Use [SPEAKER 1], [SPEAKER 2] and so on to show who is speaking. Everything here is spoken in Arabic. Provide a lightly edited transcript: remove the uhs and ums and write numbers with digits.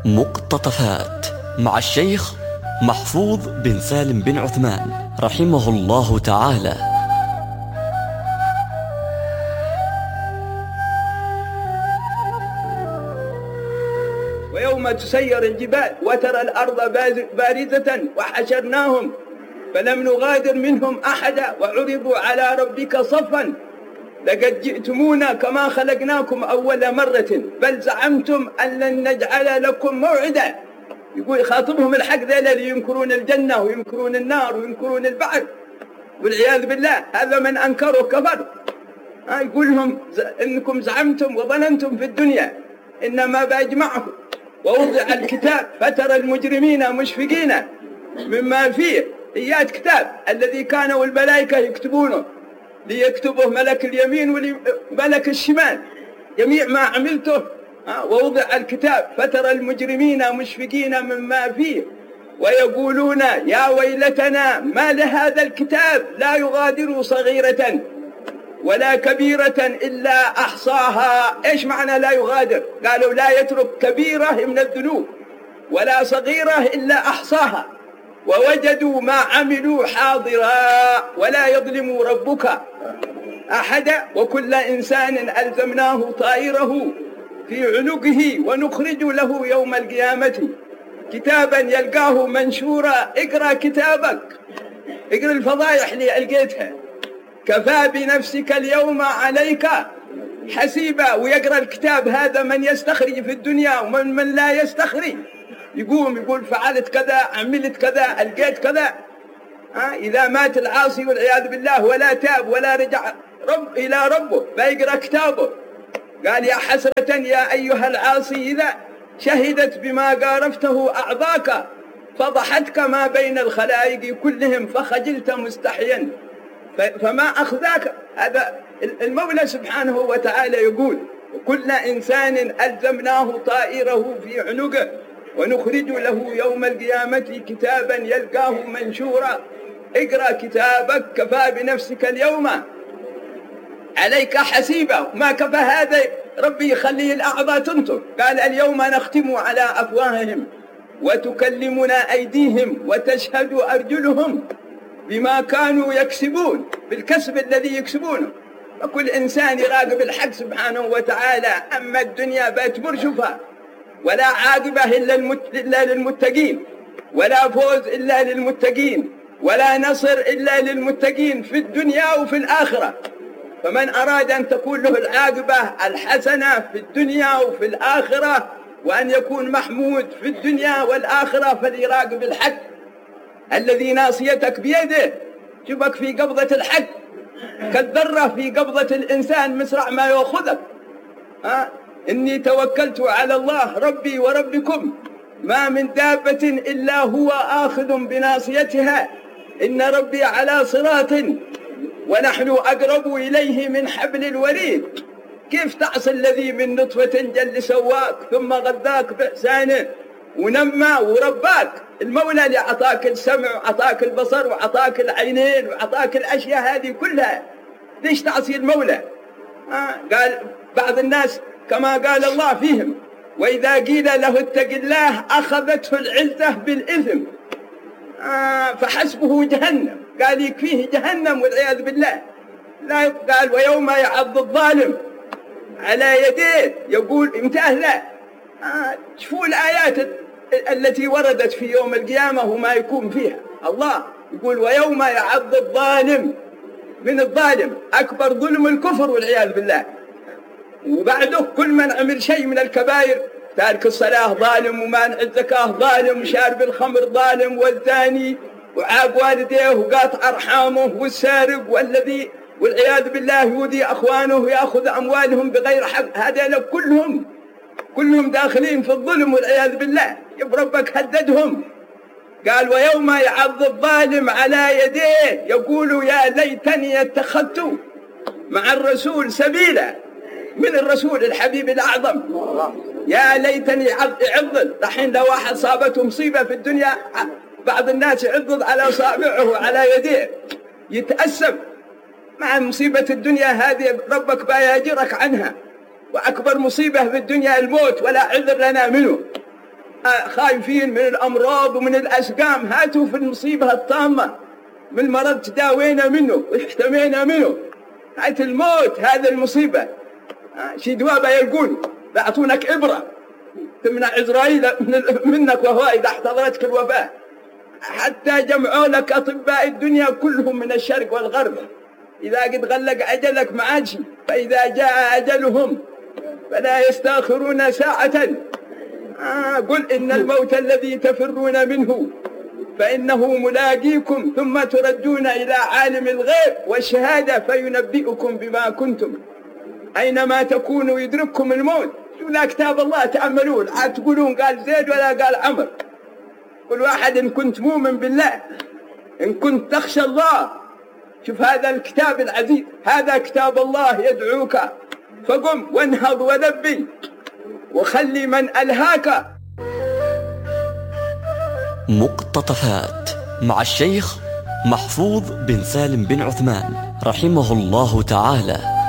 [SPEAKER 1] مقتطفات مع الشيخ محفوظ بن سالم بن عثمان رحمه الله تعالى.
[SPEAKER 2] ويوم تسير الجبال وترى الأرض بارزة وحشرناهم فلم نغادر منهم أحدا وعرضوا على ربك صفا لقد جئتمونا كما خلقناكم أول مرة بل زعمتم أن لن نجعل لكم موعدا. يقول يخاطبهم الحق ذا اللي ينكرون الجنة وينكرون النار وينكرون البعث والعياذ بالله، هذا من أنكره كفر. يقول لهم إنكم زعمتم وظننتم في الدنيا إنما بأجمعكم ووضع الكتاب فترى المجرمين مشفقين مما فيه. إيات كتاب الذي كانوا الملائكة يكتبونه ليكتبه ملك اليمين وملك الشمال جميع ما عملته. ووضع الكتاب فترى المجرمين مشفقين مما فيه ويقولون يا ويلتنا ما لهذا الكتاب لا يغادر صغيرة ولا كبيرة إلا أحصاها. إيش معنى لا يغادر؟ قالوا لا يترك كبيرة من الذنوب ولا صغيرة إلا أحصاها ووجدوا ما عملوا حاضرا ولا يظلم ربك أحدا وكل إنسان ألزمناه طائره في عنقه ونخرج له يوم القيامة كتابا يلقاه منشورا. اقرأ كتابك، اقرأ الفضايح اللي ألقيتها، كفى بنفسك اليوم عليك حسيبا. ويقرأ الكتاب هذا من يستخرج في الدنيا ومن لا يستخرج، يقول فعلت كذا، عملت كذا، ألقيت كذا. إذا مات العاصي والعياذ بالله ولا تاب ولا رجع إلى ربه فيقرأ كتابه قال يا حسرة يا أيها العاصي إذا شهدت بما قارفته أعضاك فضحتك ما بين الخلائق كلهم فخجلت مستحيا فما أخذاك. هذا المولى سبحانه وتعالى يقول كل إنسان ألزمناه طائره في عنقه ونخرج له يوم القيامة كتابا يلقاه منشورا. اقرأ كتابك كفى بنفسك اليوم عليك حسيبا. ما كفى هذا ربي يخليه الأعضاء تنطق. قال اليوم نختم على أفواههم وتكلمنا أيديهم وتشهد أرجلهم بما كانوا يكسبون، بالكسب الذي يكسبونه. وكل إنسان يراقب الحق سبحانه وتعالى. أما الدنيا بقت مرشفة ولا عاقبة إلا للمتقين ولا فوز إلا للمتقين ولا نصر إلا للمتقين في الدنيا وفي الآخرة. فمن أراد أن تكون له العاقبة الحسنة في الدنيا وفي الآخرة وأن يكون محمود في الدنيا والآخرة فليراقب الحق الذي ناصيتك بيده. شبك في قبضة الحق كالذرة في قبضة الإنسان مسرع ما يأخذك. إني توكلت على الله ربي وربكم ما من دابة إلا هو آخذ بناصيتها إن ربي على صراط ونحن أقرب إليه من حبل الوريد. كيف تعصي الذي من نطفة جل سواك ثم غذاك بإحسانه ونمى ورباك؟ المولى اللي أعطاك السمع وأعطاك البصر وأعطاك العينين وأعطاك الأشياء هذه كلها، ليش تعصي المولى؟ قال بعض الناس كما قال الله فيهم وإذا قيل له اتق الله أخذته العزة بالإثم فحسبه جهنم. قال يكفيه جهنم والعياذ بالله. لا قال ويوم يعض الظالم على يديه يقول انتهى لا. شوفوا الآيات التي وردت في يوم القيامة وما يكون فيها. الله يقول ويوم يعض الظالم. من الظالم أكبر ظلم الكفر والعياذ بالله. وبعده كل من عمل شيء من الكبائر، تارك الصلاة ظالم ومانع الزكاة ظالم وشارب الخمر ظالم والزاني وعاق والديه وقاطع أرحامه والسارق والذي والعياذ بالله يؤذي أخوانه ويأخذ أموالهم بغير حق. هذا كلهم داخلين في الظلم والعياذ بالله. ربك هددهم قال ويوم يعض الظالم على يديه يقول يا ليتني اتخذت مع الرسول سبيلا. من الرسول الحبيب الأعظم يا ليتني يعضل. الحين لو واحد صابته مصيبة في الدنيا بعض الناس يعضل على أصابعه وعلى يديه يتأسف مع مصيبة الدنيا هذه. ربك بيجرك عنها. وأكبر مصيبة في الدنيا الموت ولا عذر لنا منه. خايفين من الأمراض ومن الأسقام، هاتوا في المصيبة الطامة من مرض تداوينا منه واحتمينا منه، هات الموت هذا المصيبة. شي دوابة يلقون يعطونك إبرة تمنع إسرائيل منك وهو إذا احتضرتك الوباء. حتى جمعوا لك أطباء الدنيا كلهم من الشرق والغرب، إذا قد غلق أجلك ما عادش، فإذا جاء أجلهم فلا يستأخرون ساعة. قل إن الموت الذي تفرون منه فإنه ملاقيكم ثم تردون إلى عالم الغيب والشهادة فينبئكم بما كنتم أينما تكونوا يدرككم الموت. شو لا كتاب الله تأملون، عاد تقولون قال زيد ولا قال عمر. كل واحد إن كنت مؤمن بالله، إن كنت تخشى الله، شوف هذا الكتاب العزيز، هذا كتاب الله يدعوك، فقم وانهض ولبي وخلي من ألهاك.
[SPEAKER 1] مقتطفات مع الشيخ محفوظ بن سالم بن عثمان رحمه الله تعالى.